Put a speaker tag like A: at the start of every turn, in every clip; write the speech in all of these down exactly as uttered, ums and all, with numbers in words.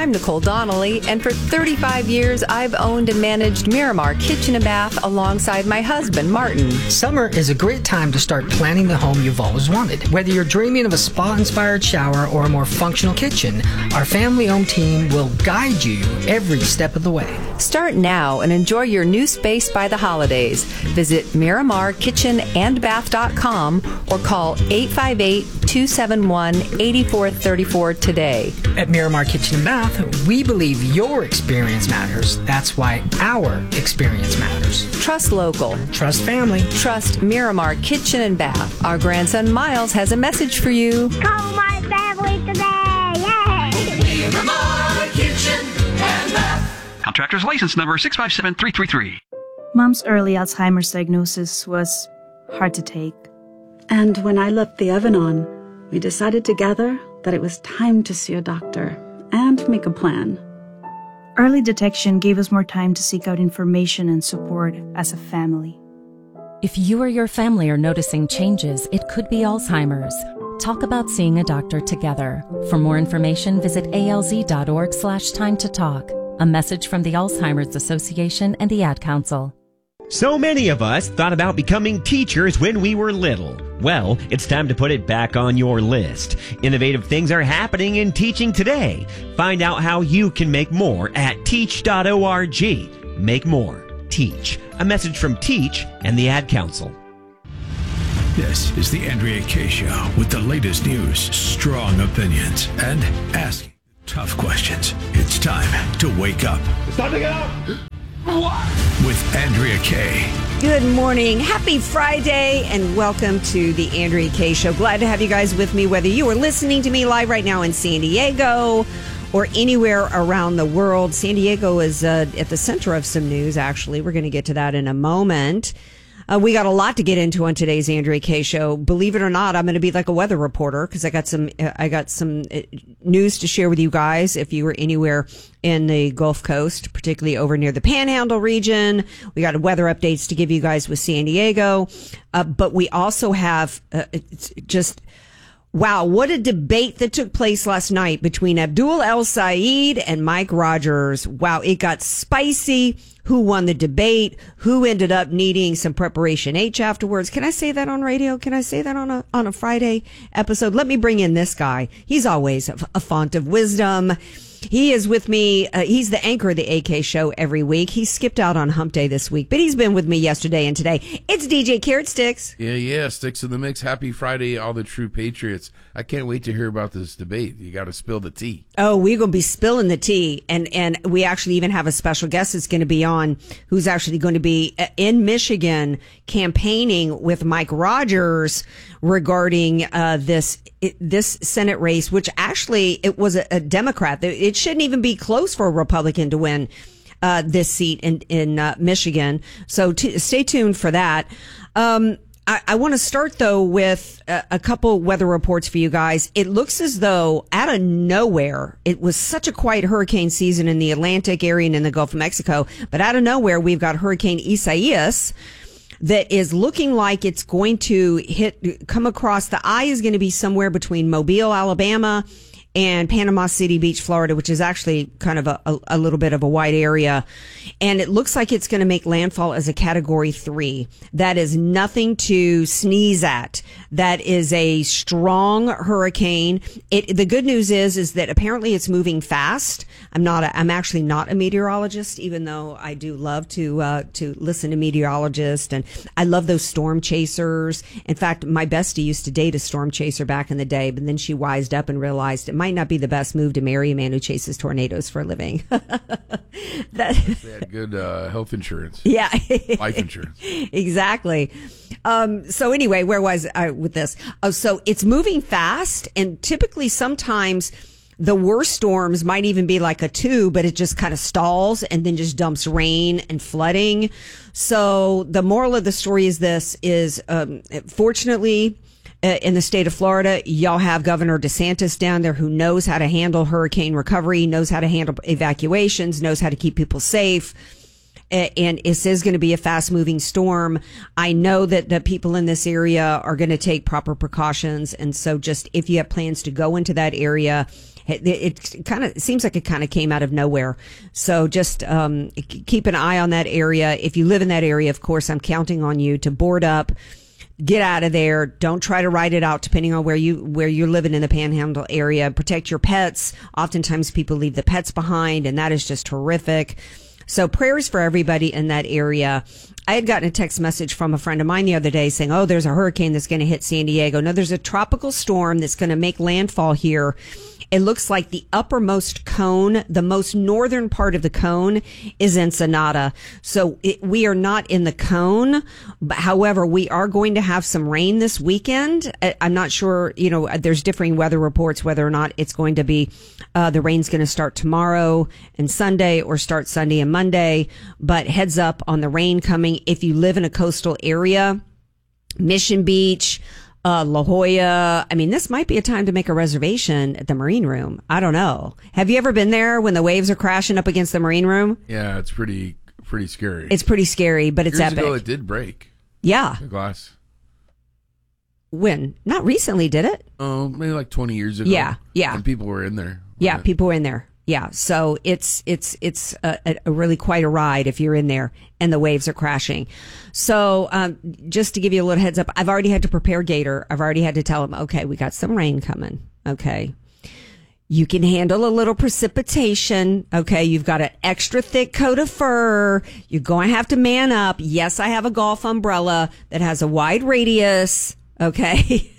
A: I'm Nicole Donnelly, and for thirty-five years, I've owned and managed Miramar Kitchen and Bath alongside my husband, Martin.
B: Summer is a great time to start planning the home you've always wanted. Whether you're dreaming of a spa-inspired shower or a more functional kitchen, our family-owned team will guide you every step of the way.
A: Start now and enjoy your new space by the holidays. Visit miramar kitchen and bath dot com or call eight five eight, two seven one, eight four three four today.
B: At Miramar Kitchen and Bath, we believe your experience matters. That's why our experience matters.
A: Trust local.
B: Trust family.
A: Trust Miramar Kitchen and Bath. Our grandson Miles has a message for you.
C: Call my family today! Yay!
D: Miramar Kitchen and Bath. Contractor's license number six five seven three three three.
E: Mom's early Alzheimer's diagnosis was hard to take.
F: And when I left the oven on, we decided together that it was time to see a doctor and make a plan.
E: Early detection gave us more time to seek out information and support as a family.
G: If you or your family are noticing changes, it could be Alzheimer's. Talk about seeing a doctor together. For more information, visit alz.org slash time to talk. A message from the Alzheimer's Association and the Ad Council.
H: So many of us thought about becoming teachers when we were little. Well, it's time to put it back on your list. Innovative things are happening in teaching today. Find out how you can make more at teach dot org. Make more. Teach. A message from Teach and the Ad Council.
I: This is the Andrea Kaye Show with the latest news, strong opinions, and asking tough questions. It's time to wake up.
J: It's time to get up.
I: With Andrea Kaye.
K: Good morning. Happy Friday and welcome to the Andrea Kaye Show. Glad to have you guys with me, whether you are listening to me live right now in San Diego or anywhere around the world. San Diego is uh, at the center of some news, actually. We're going to get to that in a moment. Uh, we got a lot to get into on today's Andrea Kaye Show. Believe it or not, I'm going to be like a weather reporter because I got some uh, I got some uh, news to share with you guys. If you were anywhere in the Gulf Coast, particularly over near the Panhandle region, we got weather updates to give you guys with San Diego. Uh, but we also have uh, it's just. Wow, what a debate that took place last night between Abdul El-Sayed and Mike Rogers. Wow, it got spicy. Who won the debate? Who ended up needing some preparation H afterwards? Can I say that on radio? Can I say that on a on a Friday episode? Let me bring in this guy. He's always a, a font of wisdom. He is with me. Uh, he's the anchor of the A K Show every week. He skipped out on hump day this week, but he's been with me yesterday and today. It's D J Carrot Sticks.
J: Yeah, yeah, Sticks in the mix. Happy Friday, all the true patriots. I can't wait to hear about this debate. You got to spill the tea.
K: Oh, we're going to be spilling the tea. And, and we actually even have a special guest that's going to be on who's actually going to be in Michigan campaigning with Mike Rogers regarding uh, this this Senate race, which actually it was a, a Democrat. It shouldn't even be close for a Republican to win uh, this seat in in uh, Michigan. So t- stay tuned for that. Um, I, I want to start though with a, a couple weather reports for you guys. It looks as though out of nowhere, it was such a quiet hurricane season in the Atlantic area and in the Gulf of Mexico, but out of nowhere, we've got Hurricane Isaias that is looking like it's going to hit, come across. The eye is going to be somewhere between Mobile, Alabama, and Panama City Beach, Florida, which is actually kind of a, a, a little bit of a wide area. And it looks like it's going to make landfall as a category three. That is nothing to sneeze at. That is a strong hurricane. It, the good news is, is that apparently it's moving fast. I'm not, a, I'm actually not a meteorologist, even though I do love to, uh, to listen to meteorologists. And I love those storm chasers. In fact, my bestie used to date a storm chaser back in the day, but then she wised up and realized it might not be the best move to marry a man who chases tornadoes for a living. that,
J: they had good uh, health insurance.
K: Yeah.
J: Life insurance.
K: Exactly. Um, so anyway, where was I with this? Oh, so it's moving fast, and typically sometimes the worst storms might even be like a two, but it just kind of stalls and then just dumps rain and flooding. So the moral of the story is this is, um, fortunately, Uh, in the state of Florida, y'all have Governor DeSantis down there who knows how to handle hurricane recovery, knows how to handle evacuations, knows how to keep people safe. and it is going to be a fast moving storm. I know that the people in this area are going to take proper precautions. And so just if you have plans to go into that area, it, it kind of seems like it kind of came out of nowhere. So just um, keep an eye on that area. If you live in that area, of course, I'm counting on you to board up. Get out of there. Don't try to ride it out depending on where you, where you're living in the Panhandle area. Protect your pets. Oftentimes people leave the pets behind, and that is just horrific. So prayers for everybody in that area. I had gotten a text message from a friend of mine the other day saying, oh, there's a hurricane that's going to hit San Diego. No, there's a tropical storm that's going to make landfall here. It looks like the uppermost cone, the most northern part of the cone, is Ensenada. So it, we are not in the cone. But however, we are going to have some rain this weekend. I'm not sure, you know, there's differing weather reports whether or not it's going to be, uh, the rain's going to start tomorrow and Sunday or start Sunday and Monday. But heads up on the rain coming. If you live in a coastal area, Mission Beach, Uh, La Jolla. I mean, this might be a time to make a reservation at the Marine Room. I don't know. Have you ever been there when the waves are crashing up against the Marine Room?
J: Yeah, it's pretty pretty scary.
K: It's pretty scary, but it's
J: Years
K: epic.
J: ago, it did break.
K: Yeah.
J: The glass.
K: When? Not recently, did it?
J: Oh, maybe like twenty years ago.
K: Yeah, yeah.
J: And people were in there.
K: Yeah, people were in there. Yeah, so it's it's it's a, a really quite a ride if you're in there and the waves are crashing. So um, just to give you a little heads up, I've already had to prepare Gator. I've already had to tell him, okay, we got some rain coming. Okay, you can handle a little precipitation. Okay, you've got an extra thick coat of fur. You're going to have to man up. Yes, I have a golf umbrella that has a wide radius. Okay,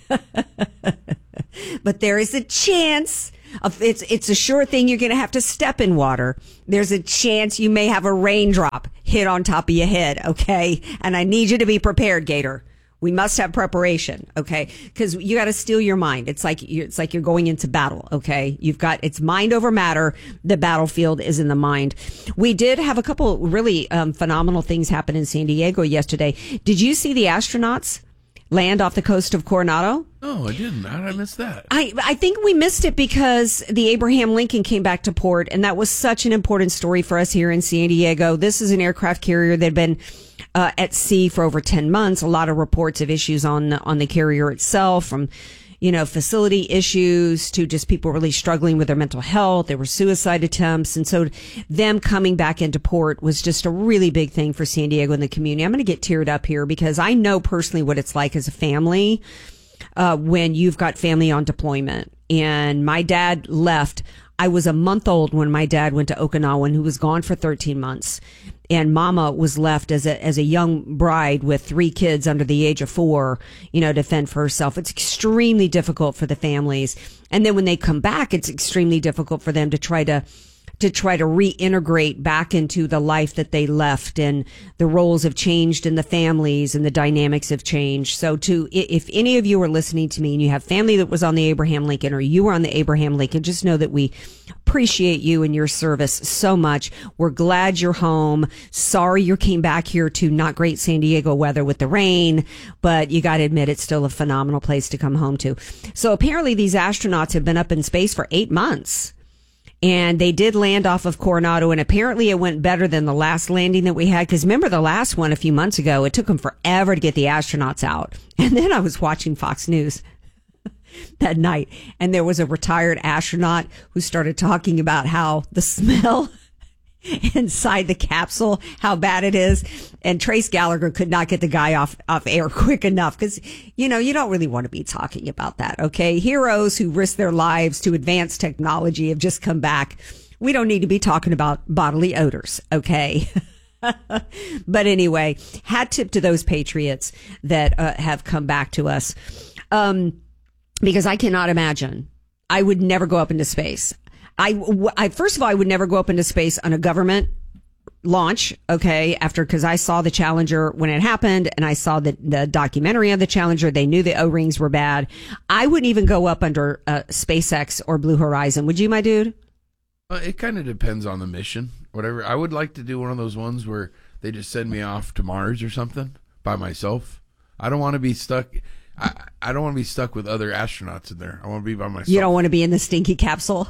K: but there is a chance. It's it's a sure thing you're going to have to step in water. There's a chance you may have a raindrop hit on top of your head, okay? And I need you to be prepared, Gator. We must have preparation, okay? Because you got to steel your mind. It's like you're, it's like you're going into battle, okay? You've got it's mind over matter. The battlefield is in the mind. We did have a couple really um, phenomenal things happen in San Diego yesterday. Did you see the astronauts land off the coast of Coronado?
J: No, I didn't. How did I miss that?
K: I, I think we missed it because the Abraham Lincoln came back to port, and that was such an important story for us here in San Diego. This is an aircraft carrier that had been uh, at sea for over ten months. A lot of reports of issues on the, on the carrier itself, from you know, facility issues to just people really struggling with their mental health. There were suicide attempts. And so them coming back into port was just a really big thing for San Diego and the community. I'm going to get teared up here because I know personally what it's like as a family, uh, when you've got family on deployment. And my dad left. I was a month old when my dad went to Okinawa, and who was gone for thirteen months. And mama was left as a, as a young bride with three kids under the age of four, you know, to fend for herself. It's extremely difficult for the families. And then when they come back, it's extremely difficult for them to try to, to try to reintegrate back into the life that they left, and the roles have changed in the families and the dynamics have changed. So to, if any of you are listening to me and you have family that was on the Abraham Lincoln, or you were on the Abraham Lincoln, just know that we appreciate you and your service so much. We're glad you're home. Sorry you came back here to not great San Diego weather with the rain, but you got to admit it's still a phenomenal place to come home to. So apparently these astronauts have been up in space for eight months. And they did land off of Coronado, and apparently it went better than the last landing that we had. Because remember the last one a few months ago, it took them forever to get the astronauts out. And then I was watching Fox News that night, and there was a retired astronaut who started talking about how the smell inside the capsule, how bad it is. And Trace Gallagher could not get the guy off, off air quick enough, because, you know, you don't really want to be talking about that. Okay. Heroes who risk their lives to advance technology have just come back. We don't need to be talking about bodily odors. Okay. But anyway, hat tip to those patriots that uh, have come back to us. Um, because I cannot imagine. I would never go up into space. I, I, first of all, I would never go up into space on a government launch, okay, after, because I saw the Challenger when it happened, and I saw the, the documentary of the Challenger. They knew the O-rings were bad. I wouldn't even go up under uh, SpaceX or Blue Horizon. Would you, my dude?
J: Uh, it kind of depends on the mission, whatever. I would like to do one of those ones where they just send me off to Mars or something by myself. I don't want to be stuck. I, I don't want to be stuck with other astronauts in there. I want to be by myself.
K: You don't want to be in the stinky capsule?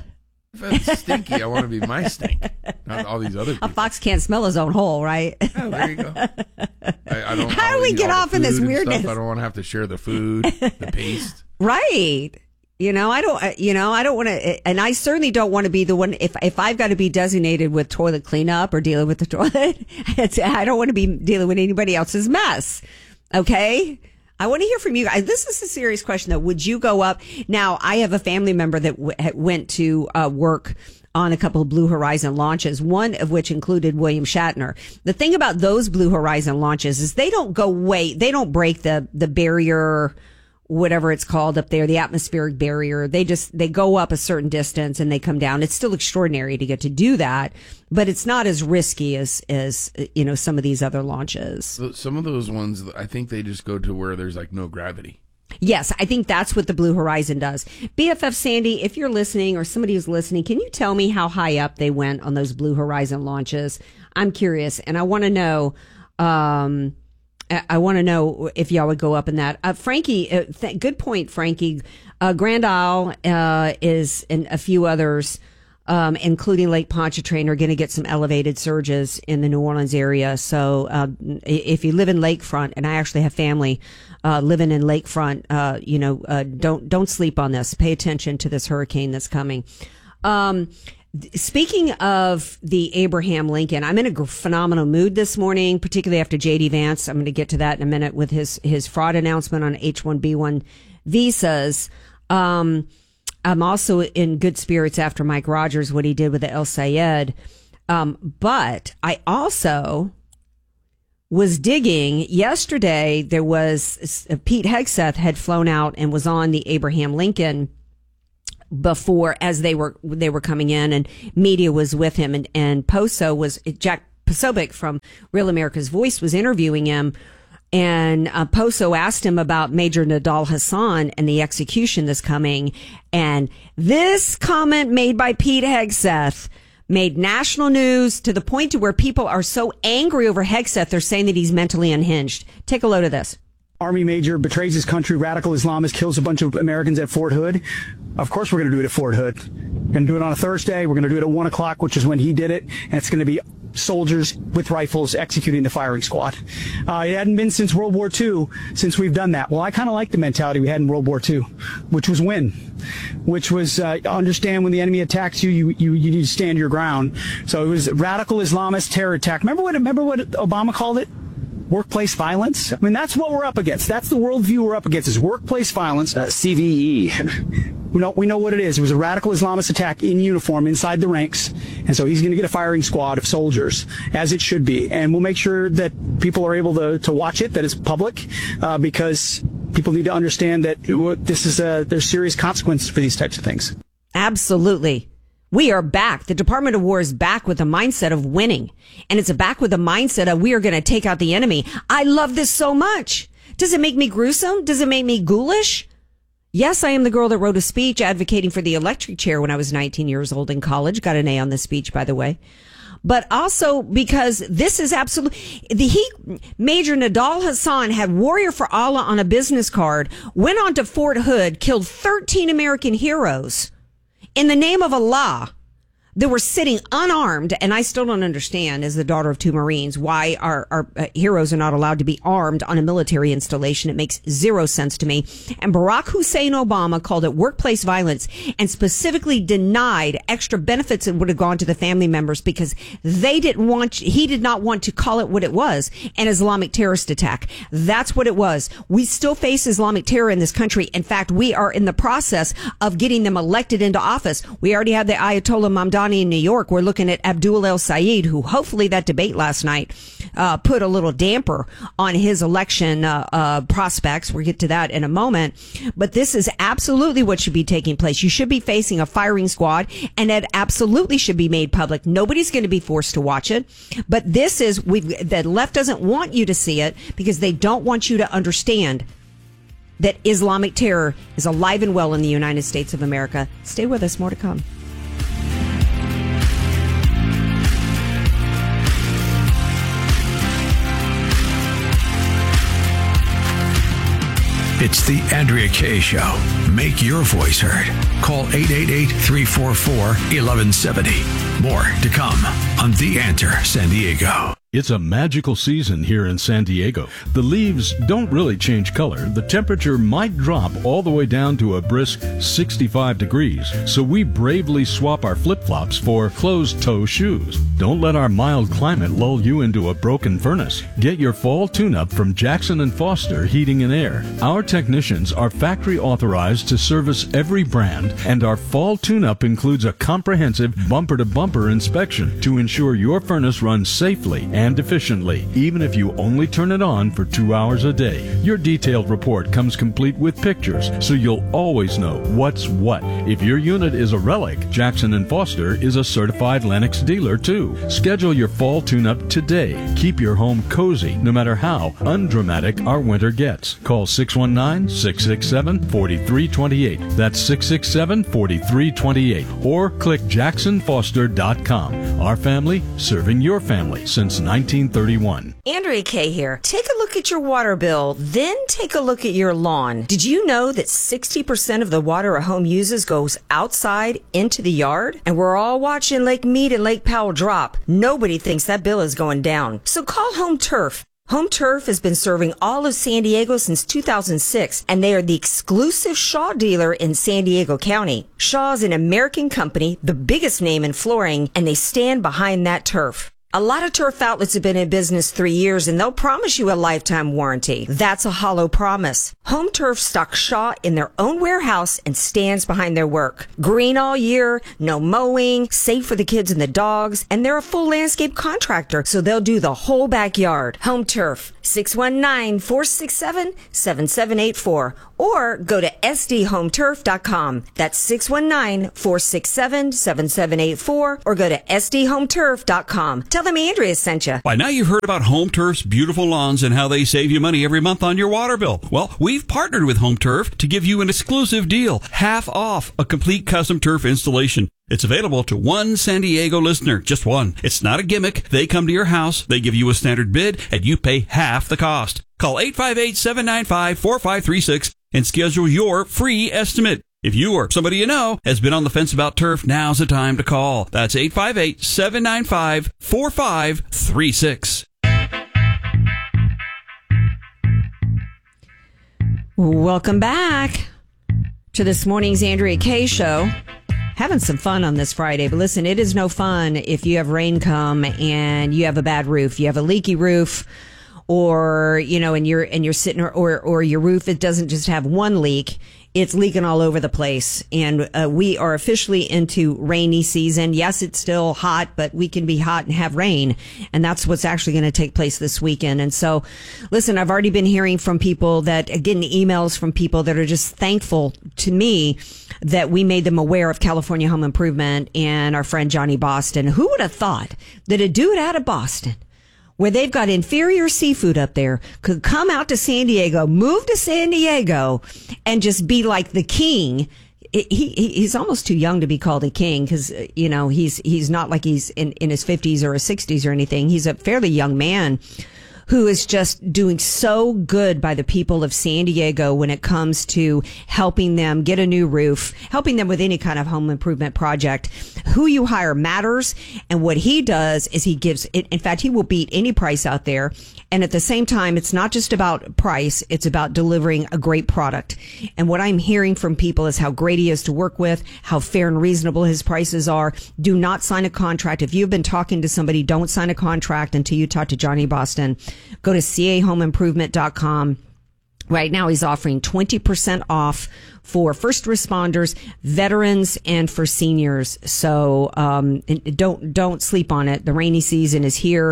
J: If it's stinky, I want to be my stink, not all these other people.
K: A fox can't smell his own hole, right?
J: Oh, there you go. I, I don't,
K: How do we get off in this weirdness?
J: Stuff. I don't want to have to share the food, the paste.
K: Right. You know, I don't, you know, I don't want to, and I certainly don't want to be the one, if, if I've got to be designated with toilet cleanup or dealing with the toilet, it's, I don't want to be dealing with anybody else's mess. Okay? I want to hear from you guys. This is a serious question, though. Would you go up? Now, I have a family member that w- went to uh, work on a couple of Blue Horizon launches, one of which included William Shatner. The thing about those Blue Horizon launches is they don't go way, they don't break the, the barrier, whatever it's called up there, the atmospheric barrier. They just, they go up a certain distance and they come down. It's still extraordinary to get to do that, but it's not as risky as, as, you know, some of these other launches.
J: Some of those ones, I think they just go to where there's like no gravity.
K: Yes, I think that's what the Blue Horizon does. B F F Sandy, if you're listening or somebody who's listening, can you tell me how high up they went on those Blue Horizon launches? I'm curious, and I want to know, um, I want to know if y'all would go up in that. Uh, Frankie, uh, th- good point, Frankie. Uh, Grand Isle uh, is, and a few others, um, including Lake Pontchartrain, are going to get some elevated surges in the New Orleans area. So uh, if you live in Lakefront, and I actually have family uh, living in Lakefront, uh, you know, uh, don't don't sleep on this. Pay attention to this hurricane that's coming. Um, Speaking of the Abraham Lincoln, I'm in a phenomenal mood this morning, particularly after J D Vance. I'm going to get to that in a minute with his, his fraud announcement on H one B one visas. Um, I'm also in good spirits after Mike Rogers, what he did with the El Sayed. Um, but I also was digging yesterday. There was uh, Pete Hegseth had flown out and was on the Abraham Lincoln before, as they were they were coming in, and media was with him, and and Poso was Jack Posobiec from Real America's Voice was interviewing him, and uh, Poso asked him about Major Nadal Hassan and the execution that's coming, and this comment made by Pete Hegseth made national news to the point to where people are so angry over Hegseth they're saying that he's mentally unhinged. Take a load of this.
L: Army major betrays his country, radical Islamist, kills a bunch of Americans at Fort Hood. Of course we're going to do it at Fort Hood. We're going to do it on a Thursday. We're going to do it at one o'clock, which is when he did it. And it's going to be soldiers with rifles executing the firing squad. Uh, it hadn't been since World War Two since we've done that. Well, I kind of like the mentality we had in World War Two, which was win, which was uh, understand when the enemy attacks you, you, you, you need to stand your ground. So it was radical Islamist terror attack. Remember what, remember what Obama called it? Workplace violence. I mean, that's what we're up against. That's the worldview we're up against, is workplace violence. Uh, C V E. We know, we know what it is. It was a radical Islamist attack in uniform inside the ranks. And so he's going to get a firing squad of soldiers, as it should be. And we'll make sure that people are able to, to watch it, that it's public, uh, because people need to understand that this is a, there's serious consequences for these types of things.
K: Absolutely. We are back. The Department of War is back with a mindset of winning. And it's back with a mindset of we are going to take out the enemy. I love this so much. Does it make me gruesome? Does it make me ghoulish? Yes, I am the girl that wrote a speech advocating for the electric chair when I was nineteen years old in college. Got an A on the speech, by the way. But also because this is absolutely, the he, Major Nadal Hassan had Warrior for Allah on a business card, went on to Fort Hood, killed thirteen American heroes. In the name of Allah, they were sitting unarmed, and I still don't understand, as the daughter of two Marines, why our, our uh, heroes are not allowed to be armed on a military installation. It makes zero sense to me. And Barack Hussein Obama called it workplace violence and specifically denied extra benefits that would have gone to the family members because they didn't want, he did not want to call it what it was, an Islamic terrorist attack. That's what it was. We still face Islamic terror in this country. In fact, we are in the process of getting them elected into office. We already have the Ayatollah Mamdani in New York. We're looking at Abdul El Sayed, who hopefully that debate last night uh, put a little damper on his election uh, uh, prospects. We'll get to that in a moment. But this is absolutely what should be taking place. You should be facing a firing squad, and it absolutely should be made public. Nobody's going to be forced to watch it. But this is, we the left doesn't want you to see it because they don't want you to understand that Islamic terror is alive and well in the United States of America. Stay with us. More to come.
I: It's the Andrea Kaye Show. Make your voice heard. Call eight eight eight, three four four, one one seven zero. More to come on The Answer San Diego.
M: It's a magical season here in San Diego. The leaves don't really change color. The temperature might drop all the way down to a brisk sixty-five degrees. So we bravely swap our flip-flops for closed-toe shoes. Don't let our mild climate lull you into a broken furnace. Get your fall tune-up from Jackson and Foster Heating and Air. Our technicians are factory authorized to service every brand, and our fall tune-up includes a comprehensive bumper-to-bumper inspection to ensure your furnace runs safely and efficiently, even if you only turn it on for two hours a day. Your detailed report comes complete with pictures, so you'll always know what's what. If your unit is a relic, Jackson and Foster is a certified Lennox dealer too. Schedule your fall tune-up today. Keep your home cozy, no matter how undramatic our winter gets. Call six one nine, six six seven, four three two eight. That's six six seven, four three two eight. Or click jackson foster dot com. Our family serving your family since nineteen thirty-one.
K: Andrea Kay here. Take a look at your water bill, then take a look at your lawn. Did you know that sixty percent of the water a home uses goes outside into the yard? And we're all watching Lake Mead and Lake Powell drop. Nobody thinks that bill is going down. So call Home Turf. Home Turf has been serving all of San Diego since two thousand six, and they are the exclusive Shaw dealer in San Diego County. Shaw is an American company, the biggest name in flooring, and they stand behind that turf. A lot of turf outlets have been in business three years, and they'll promise you a lifetime warranty. That's a hollow promise. Home Turf stocks Shaw in their own warehouse and stands behind their work. Green all year, no mowing, safe for the kids and the dogs, and they're a full landscape contractor, so they'll do the whole backyard. Home Turf, six one nine, four six seven, seven seven eight four, or go to s d home turf dot com. That's six one nine, four six seven, seven seven eight four, or go to s d home turf dot com. Tell them Andrea sent you.
D: By now you've heard about Home Turf's beautiful lawns and how they save you money every month on your water bill. Well, we've partnered with Home Turf to give you an exclusive deal, half off a complete custom turf installation. It's available to one San Diego listener, just one. It's not a gimmick. They come to your house, they give you a standard bid, and you pay half the cost. Call eight five eight, seven nine five, four five three six and schedule your free estimate. If you or somebody you know has been on the fence about turf, now's the time to call. That's eight five eight, seven nine five, four five three six.
K: Welcome back to this morning's Andrea Kay Show. Having some fun on this Friday, but listen, it is no fun if you have rain come and you have a bad roof. You have a leaky roof, or you know, and you're and you're sitting, or or, or your roof, it doesn't just have one leak. It's leaking all over the place, and uh, we are officially into rainy season. Yes, it's still hot, but we can be hot and have rain, and that's what's actually going to take place this weekend. And so, listen, I've already been hearing from people that, getting emails from people that are just thankful to me that we made them aware of California Home Improvement and our friend Johnny Boston. Who would have thought that a dude out of Boston, where they've got inferior seafood up there, could come out to San Diego, move to San Diego, and just be like the king. He, he he's almost too young to be called a king, because you know he's he's not like he's in in his fifties or his sixties or anything. He's a fairly young man who is just doing so good by the people of San Diego when it comes to helping them get a new roof, helping them with any kind of home improvement project. Who you hire matters, and what he does is he gives, in fact, he will beat any price out there. And at the same time, it's not just about price, it's about delivering a great product. And what I'm hearing from people is how great he is to work with, how fair and reasonable his prices are. Do not sign a contract. If you've been talking to somebody, don't sign a contract until you talk to Johnny Boston. Go to c a home improvement dot com. Right now, he's offering twenty percent off for first responders, veterans, and for seniors. So um, don't don't sleep on it. The rainy season is here,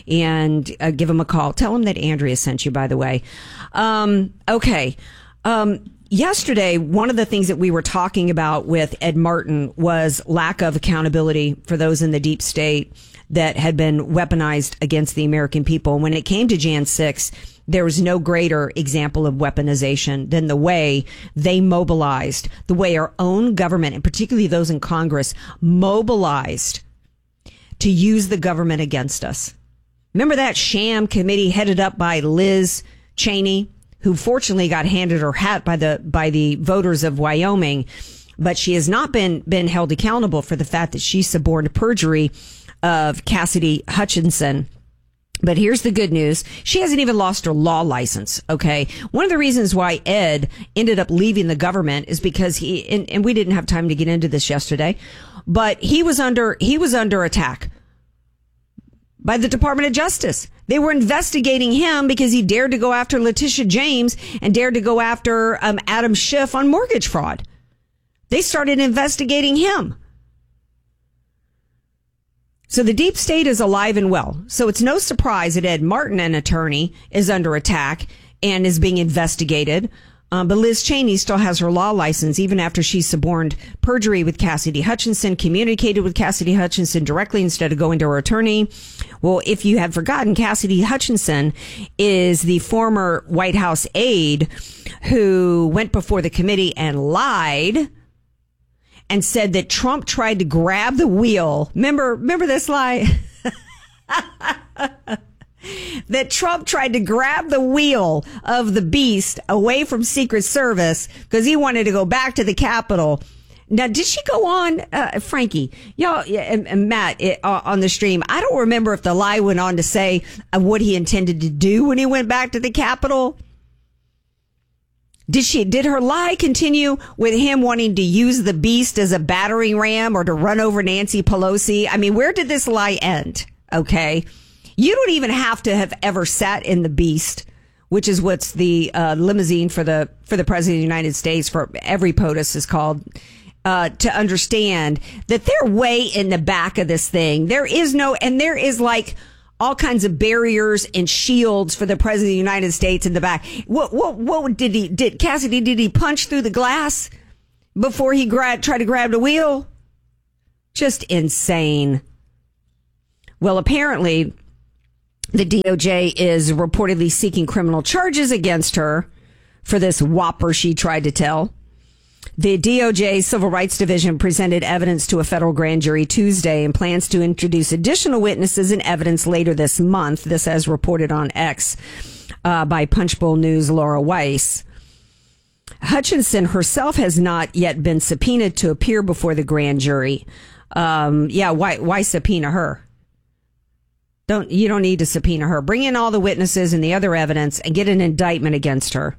K: and uh, give him a call. Tell him that Andrea sent you, by the way. Um, okay. Um, yesterday, one of the things that we were talking about with Ed Martin was lack of accountability for those in the deep state that had been weaponized against the American people. When it came to January sixth, there was no greater example of weaponization than the way they mobilized, the way our own government, and particularly those in Congress, mobilized to use the government against us. Remember that sham committee headed up by Liz Cheney, who fortunately got handed her hat by the by the voters of Wyoming. but she has not been been held accountable for the fact that she suborned perjury of Cassidy Hutchinson. But here's the good news. She hasn't even lost her law license, okay? One of the reasons why Ed ended up leaving the government is because he, and, and we didn't have time to get into this yesterday, but he was under, he was under attack by the Department of Justice. They were investigating him because he dared to go after Letitia James and dared to go after um, Adam Schiff on mortgage fraud. They started investigating him. So the deep state is alive and well. So it's no surprise that Ed Martin, an attorney, is under attack and is being investigated. Um, but Liz Cheney still has her law license even after she suborned perjury with Cassidy Hutchinson, communicated with Cassidy Hutchinson directly instead of going to her attorney. Well, if you had forgotten, Cassidy Hutchinson is the former White House aide who went before the committee and lied and said that Trump tried to grab the wheel. Remember, remember this lie? That Trump tried to grab the wheel of the beast away from Secret Service because he wanted to go back to the Capitol. Now, did she go on, uh, Frankie, y'all, and, and Matt it, uh, on the stream? I don't remember if the lie went on to say uh, what he intended to do when he went back to the Capitol. Did she, did her lie continue with him wanting to use the beast as a battering ram or to run over Nancy Pelosi? I mean, where did this lie end? Okay. You don't even have to have ever sat in the beast, which is what's the uh, limousine for the, for the president of the United States, for every POTUS is called, uh, to understand that they're way in the back of this thing. There is no, and there is like, all kinds of barriers and shields for the president of the United States in the back. What, what, what did he, did Cassidy, did he punch through the glass before he grab, tried to grab the wheel? Just insane. Well, apparently the D O J is reportedly seeking criminal charges against her for this whopper she tried to tell. The D O J Civil Rights Division presented evidence to a federal grand jury Tuesday and plans to introduce additional witnesses and evidence later this month. This as reported on X uh, by Punchbowl News' Laura Weiss. Hutchinson herself has not yet been subpoenaed to appear before the grand jury. Um, yeah, why, why subpoena her? Don't, you don't need to subpoena her. Bring in all the witnesses and the other evidence and get an indictment against her.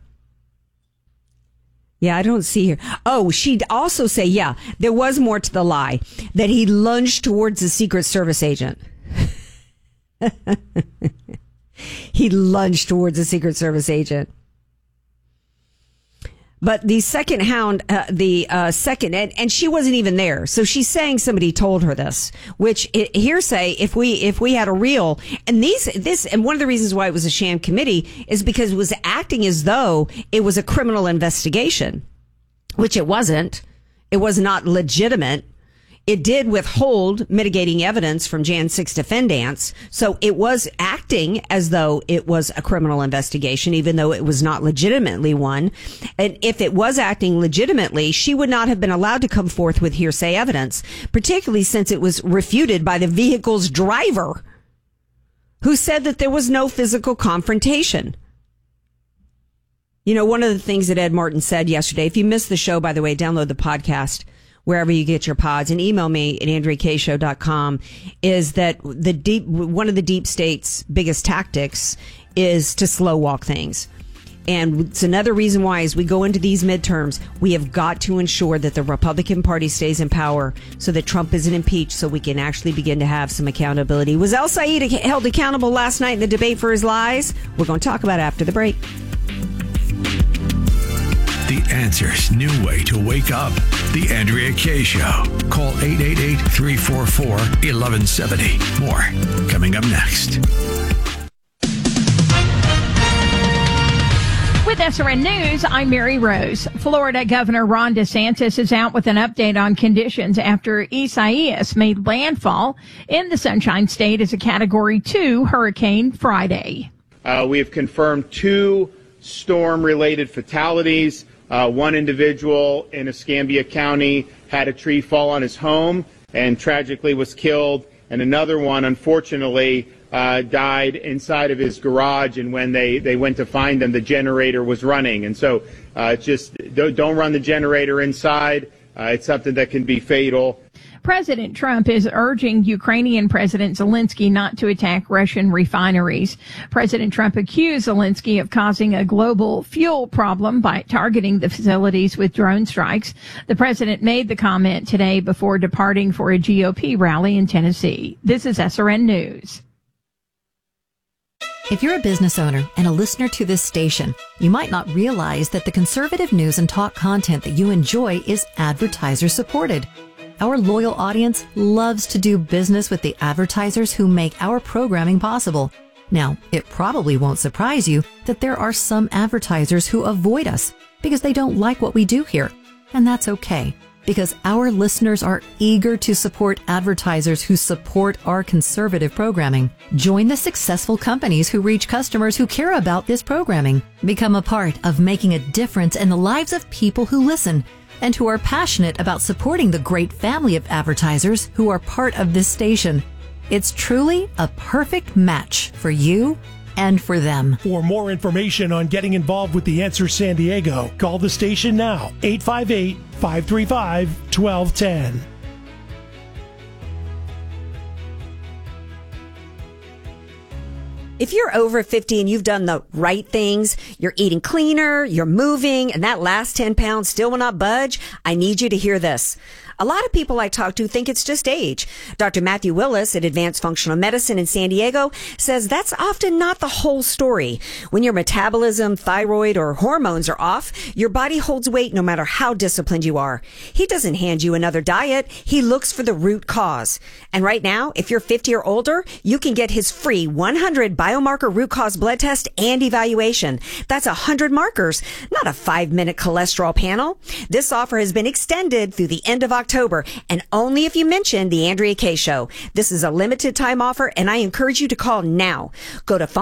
K: Yeah, I don't see her. Oh, she'd also say, yeah, there was more to the lie, that he lunged towards a Secret Service agent. He lunged towards a Secret Service agent. But the second hound, uh, the uh, second, and, and she wasn't even there. So she's saying somebody told her this, which it, hearsay, if we, if we had a real, and these, this, and one of the reasons why it was a sham committee is because it was acting as though it was a criminal investigation, which it wasn't. It was not legitimate. It did withhold mitigating evidence from Jan six defendants. So it was acting as though it was a criminal investigation, even though it was not legitimately one. And if it was acting legitimately, she would not have been allowed to come forth with hearsay evidence, particularly since it was refuted by the vehicle's driver, who said that there was no physical confrontation. You know, one of the things that Ed Martin said yesterday, if you missed the show, by the way, download the podcast wherever you get your pods and email me at andrea k show dot com, is that the deep, one of the deep state's biggest tactics is to slow walk things. And it's another reason why, as we go into these midterms, we have got to ensure that the Republican Party stays in power so that Trump isn't impeached, so we can actually begin to have some accountability. Was El Said held accountable last night in the debate for his lies? We're going to talk about it after the break.
I: The Answer's new way to wake up. The Andrea Kaye Show. Call eight eight eight, three four four, one one seven zero. More coming up next.
N: With S R N News, I'm Mary Rose. Florida Governor Ron DeSantis is out with an update on conditions after Isaias made landfall in the Sunshine State as a Category two hurricane Friday.
O: Uh, we have confirmed two storm-related fatalities. Uh, one individual in Escambia County had a tree fall on his home and tragically was killed. And another one, unfortunately, uh, died inside of his garage. And when they, they went to find him, the generator was running. And so uh, just don't, don't run the generator inside. uh, it's something that can be fatal.
N: President Trump is urging Ukrainian President Zelensky not to attack Russian refineries. President Trump accused Zelensky of causing a global fuel problem by targeting the facilities with drone strikes. The president made the comment today before departing for a G O P rally in Tennessee. This is S R N News.
P: If you're a business owner and a listener to this station, you might not realize that the conservative news and talk content that you enjoy is advertiser supported. Our loyal audience loves to do business with the advertisers who make our programming possible. Now, it probably won't surprise you that there are some advertisers who avoid us because they don't like what we do here. And that's okay, because our listeners are eager to support advertisers who support our conservative programming. Join the successful companies who reach customers who care about this programming. Become a part of making a difference in the lives of people who listen and who are passionate about supporting the great family of advertisers who are part of this station. It's truly a perfect match for you and for them.
Q: For more information on getting involved with The Answer San Diego, call the station now, eight five eight, five three five, one two one zero.
K: If you're over fifty and you've done the right things, you're eating cleaner, you're moving, and that last ten pounds still will not budge, I need you to hear this. A lot of people I talk to think it's just age. Doctor Matthew Willis at Advanced Functional Medicine in San Diego says that's often not the whole story. When your metabolism, thyroid, or hormones are off, your body holds weight no matter how disciplined you are. He doesn't hand you another diet. He looks for the root cause. And right now, if you're fifty or older, you can get his free one hundred biomarker root cause blood test and evaluation. That's one hundred markers, not a five-minute cholesterol panel. This offer has been extended through the end of October, and only if you mention the Andrea Kaye Show. This is a limited time offer, and I encourage you to call now. Go to